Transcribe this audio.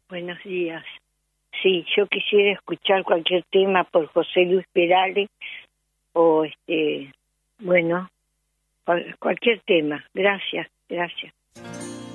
Buenos días. Sí, yo quisiera escuchar cualquier tema por José Luis Perales o bueno, cualquier tema. Gracias, gracias.